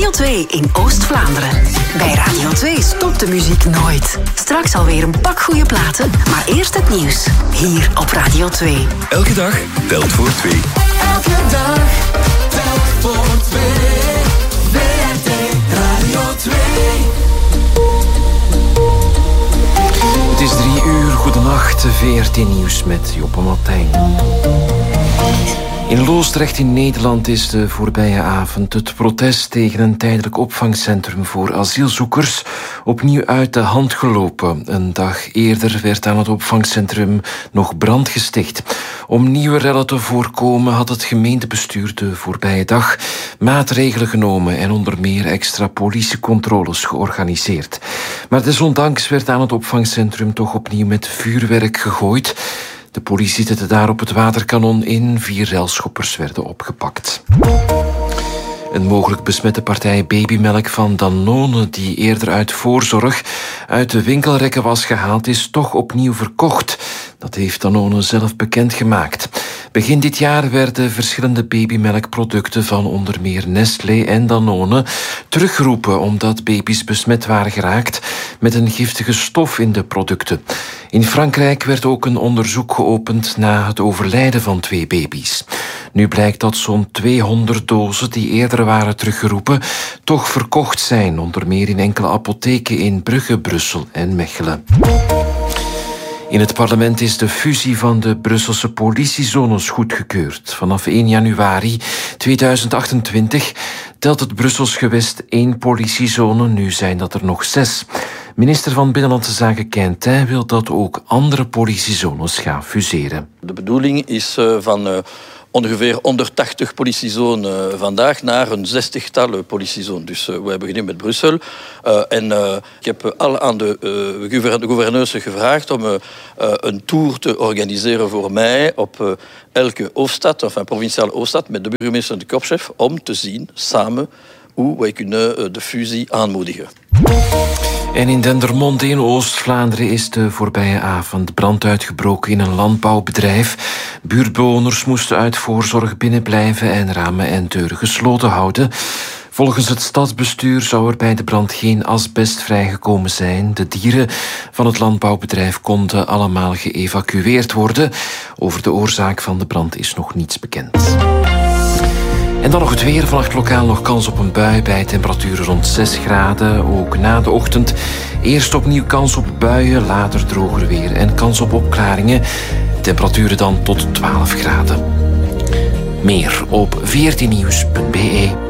Radio 2 in Oost-Vlaanderen. Bij Radio 2 stopt de muziek nooit. Straks alweer een pak goede platen, maar eerst het nieuws. Hier op Radio 2. Elke dag telt voor 2. Elke dag telt voor 2. WRT Radio 2. Het is 3 uur, goedenacht, VRT Nieuws met Joppe Martijn. In Loosdrecht in Nederland is de voorbije avond het protest tegen een tijdelijk opvangcentrum voor asielzoekers opnieuw uit de hand gelopen. Een dag eerder werd aan het opvangcentrum nog brand gesticht. Om nieuwe rellen te voorkomen had het gemeentebestuur de voorbije dag maatregelen genomen en onder meer extra politiecontroles georganiseerd. Maar desondanks werd aan het opvangcentrum toch opnieuw met vuurwerk gegooid. De politie zette daarop het waterkanon in. 4 relschoppers werden opgepakt. Een mogelijk besmette partij babymelk van Danone, die eerder uit voorzorg uit de winkelrekken was gehaald, is toch opnieuw verkocht. Dat heeft Danone zelf bekendgemaakt. Begin dit jaar werden verschillende babymelkproducten van onder meer Nestlé en Danone teruggeroepen omdat baby's besmet waren geraakt met een giftige stof in de producten. In Frankrijk werd ook een onderzoek geopend na het overlijden van 2 baby's. Nu blijkt dat zo'n 200 dozen die eerder waren teruggeroepen toch verkocht zijn, onder meer in enkele apotheken in Brugge, Brussel en Mechelen. In het parlement is de fusie van de Brusselse politiezones goedgekeurd. Vanaf 1 januari 2028 telt het Brussels gewest 1 politiezone, nu zijn dat er nog 6. Minister van Binnenlandse Zaken Quintin wil dat ook andere politiezones gaan fuseren. De bedoeling is van ongeveer 180 politiezones vandaag naar een 60-tal politiezones. Dus we hebben beginnen met Brussel. Ik heb al aan de gouverneurs gevraagd om een tour te organiseren voor mij op elke hoofdstad, enfin provinciale hoofdstad, met de burgemeester en de korpschef, om te zien samen hoe wij kunnen de fusie aanmoedigen. En in Dendermonde in Oost-Vlaanderen is de voorbije avond brand uitgebroken in een landbouwbedrijf. Buurtbewoners moesten uit voorzorg binnenblijven en ramen en deuren gesloten houden. Volgens het stadsbestuur zou er bij de brand geen asbest vrijgekomen zijn. De dieren van het landbouwbedrijf konden allemaal geëvacueerd worden. Over de oorzaak van de brand is nog niets bekend. En dan nog het weer. Vannacht lokaal nog kans op een bui bij temperaturen rond 6 graden. Ook na de ochtend eerst opnieuw kans op buien, later droger weer en kans op opklaringen. Temperaturen dan tot 12 graden. Meer op vrtnieuws.be.